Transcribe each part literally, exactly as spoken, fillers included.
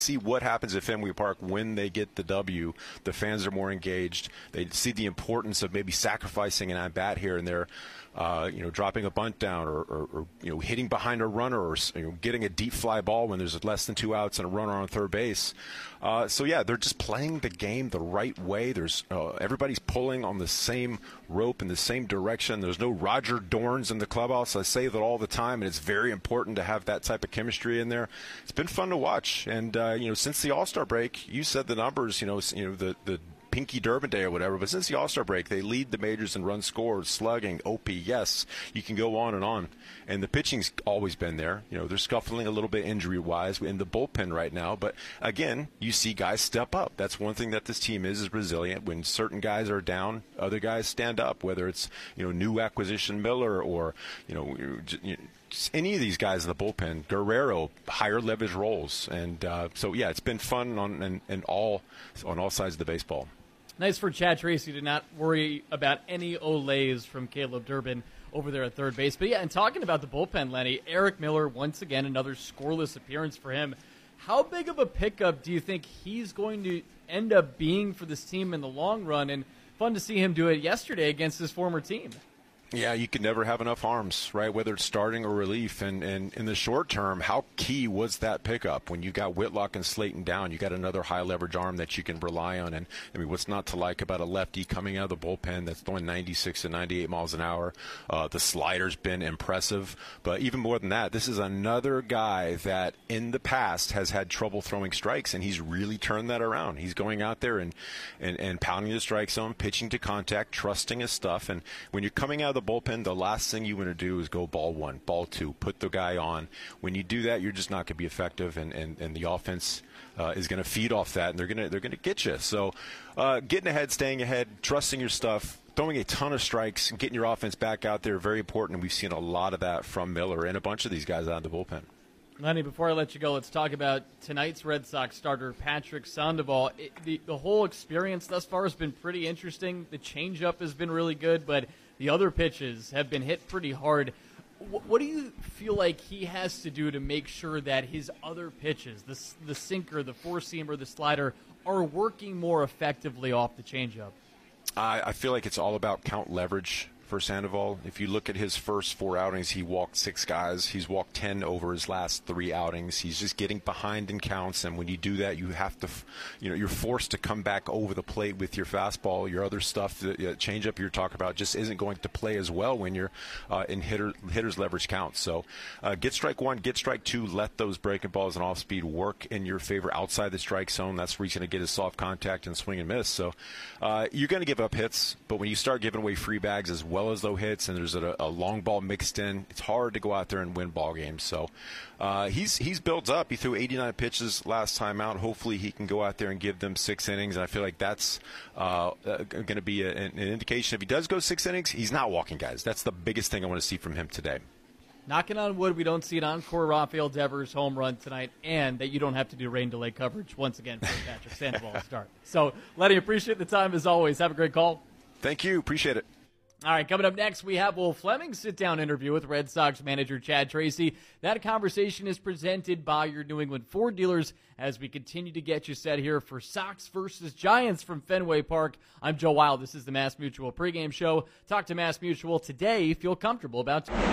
see what happens at Fenway Park when they get the W. The fans are more engaged. They see the importance of maybe sacrificing an at-bat here and there, uh, you know, dropping a bunt down or, or, or, you know, hitting behind a runner or, you know, getting a deep fly ball when there's less than two outs and a runner on third base. Uh, so, yeah, they're just playing the game the right way. There's uh, everybody's pulling on the same rope in the same direction. There's no Roger Dorns in the clubhouse. I say that all the time, and it's very important to have that type of chemistry in there. It's been fun to watch. And, uh, you know, since the All-Star break, you said the numbers, you know, you know the, the Pinky Durbin Day or whatever, but since the All-Star break, they lead the majors in runs scored, slugging, O P, yes, you can go on and on. And the pitching's always been there. You know, they're scuffling a little bit injury-wise in the bullpen right now, but again, you see guys step up. That's one thing that this team is, is resilient. When certain guys are down, other guys stand up, whether it's, you know, new acquisition Miller or, you know, you know any of these guys in the bullpen, Guerrero, higher leverage roles. And uh, so, yeah, it's been fun on, and, and all, on all sides of the baseball. Nice for Chad Tracy to not worry about any Olays from Caleb Durbin over there at third base. But, yeah, and talking about the bullpen, Lenny, Eric Miller, once again, another scoreless appearance for him. How big of a pickup do you think he's going to end up being for this team in the long run? And fun to see him do it yesterday against his former team. Yeah, you can never have enough arms, right, whether it's starting or relief. And, and in the short term, how key was that pickup? When you got Whitlock and Slayton down, you got another high-leverage arm that you can rely on. And, I mean, what's not to like about a lefty coming out of the bullpen that's throwing ninety-six to ninety-eight miles an hour? Uh, the slider's been impressive. But even more than that, this is another guy that in the past has had trouble throwing strikes, and he's really turned that around. He's going out there and, and, and pounding the strike zone, pitching to contact, trusting his stuff. And when you're coming out of the bullpen, the last thing you want to do is go ball one, ball two, put the guy on. When you do that, you're just not going to be effective, and, and, and the offense uh, is going to feed off that, and they're going to they're going to get you. So uh, getting ahead, staying ahead, trusting your stuff, throwing a ton of strikes, and getting your offense back out there, very important, and we've seen a lot of that from Miller and a bunch of these guys out of the bullpen. Lenny, before I let you go, let's talk about tonight's Red Sox starter, Patrick Sandoval. It, the, the whole experience thus far has been pretty interesting. The changeup has been really good, but the other pitches have been hit pretty hard. W- what do you feel like he has to do to make sure that his other pitches, the, the sinker, the four-seamer, the slider, are working more effectively off the changeup? I, I feel like it's all about count leverage for Sandoval. If you look at his first four outings, he walked six guys. He's walked ten over his last three outings. He's just getting behind in counts, and when you do that, you have to, you know, you're forced to come back over the plate with your fastball. Your other stuff, the uh, changeup you're talking about, just isn't going to play as well when you're uh, in hitter hitters leverage counts. So uh, get strike one, get strike two, let those breaking balls and off speed work in your favor outside the strike zone. That's where he's going to get his soft contact and swing and miss. So uh, you're going to give up hits, but when you start giving away free bags as well as low hits, and there's a, a long ball mixed in, it's hard to go out there and win ball games. So uh, he's he's built up. He threw eighty-nine pitches last time out. Hopefully he can go out there and give them six innings, and I feel like that's uh, uh, going to be a, an indication. If he does go six innings, he's not walking guys. That's the biggest thing I want to see from him today. Knocking on wood, we don't see an encore Rafael Devers home run tonight, and that you don't have to do rain delay coverage once again for Patrick Sandoval to start. So, Lenny, appreciate the time as always. Have a great call. Thank you. Appreciate it. All right, coming up next, we have Will Fleming's sit-down interview with Red Sox manager Chad Tracy. That conversation is presented by your New England Ford dealers as we continue to get you set here for Sox versus Giants from Fenway Park. I'm Joe Wild. This is the Mass Mutual pregame show. Talk to Mass Mutual today. Feel comfortable about it.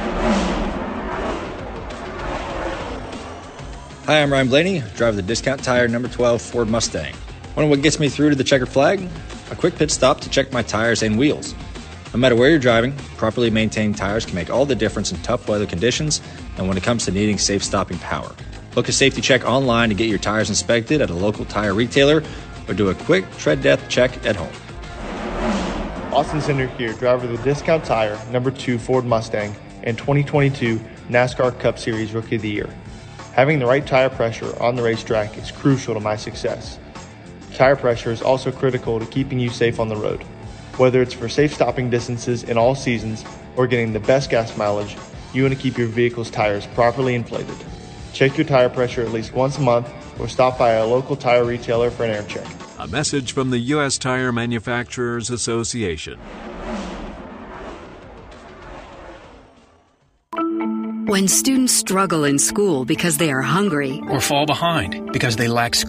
Hi, I'm Ryan Blaney, driver of the Discount Tire number twelve Ford Mustang. Wonder what gets me through to the checkered flag? A quick pit stop to check my tires and wheels. No matter where you're driving, properly maintained tires can make all the difference in tough weather conditions and when it comes to needing safe stopping power. Book a safety check online to get your tires inspected at a local tire retailer or do a quick tread depth check at home. Austin Center here, driver of the Discount Tire number two Ford Mustang and twenty twenty-two NASCAR Cup Series Rookie of the Year. Having the right tire pressure on the racetrack is crucial to my success. Tire pressure is also critical to keeping you safe on the road. Whether it's for safe stopping distances in all seasons or getting the best gas mileage, you want to keep your vehicle's tires properly inflated. Check your tire pressure at least once a month or stop by a local tire retailer for an air check. A message from the U S Tire Manufacturers Association. When students struggle in school because they are hungry, or fall behind because they lack